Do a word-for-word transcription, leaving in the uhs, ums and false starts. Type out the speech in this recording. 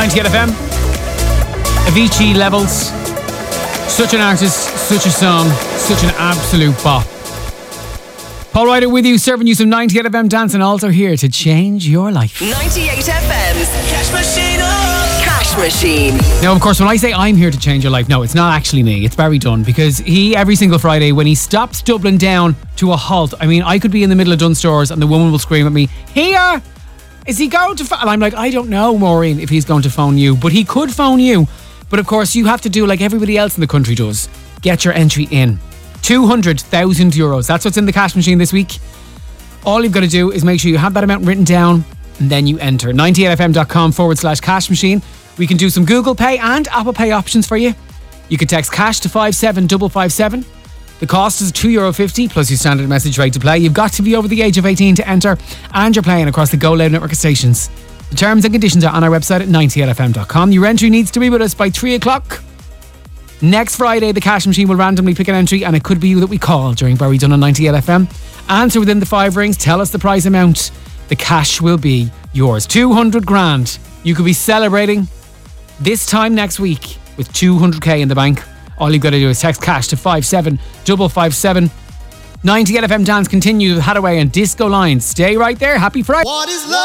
ninety-eight F M. Avicii Levels. Such an artist, such a song, such an absolute bop. Paul Ryder with you, serving you some ninety-eight F M dance, and also here to change your life. ninety-eight F M's Cash Machine. Oh. Cash Machine. Now, of course, when I say I'm here to change your life, no, it's not actually me. It's Barry Dunn, because he, every single Friday, when he stops Dublin down to a halt, I mean, I could be in the middle of Dunn Stores and the woman will scream at me, "Here! Is he going to phone?" And I'm like, I don't know, Maureen, if he's going to phone you, but he could phone you. But of course, you have to do like everybody else in the country does. Get your entry in. two hundred thousand euros. That's what's in the cash machine this week. All you've got to do is make sure you have that amount written down, and then you enter. ninety-eight fm.com forward slash cash machine. We can do some Google Pay and Apple Pay options for you. You can text cash to five seven five five seven. The cost is two euro fifty plus your standard message rate to play. You've got to be over the age of eighteen to enter, and you're playing across the Go Loud network of stations. The terms and conditions are on our website at ninety-eight f m dot com. Your entry needs to be with us by three o'clock. Next Friday, the cash machine will randomly pick an entry, and it could be you that we call during Barry Dunn on ninety-eight F M. Answer within the five rings, tell us the prize amount. The cash will be yours. two hundred grand. You could be celebrating this time next week with two hundred k in the bank. All you've got to do is text cash to five seven five five seven. ninety-eight F M dance continues with Hathaway and Disco Line. Stay right there. Happy Friday. What is love?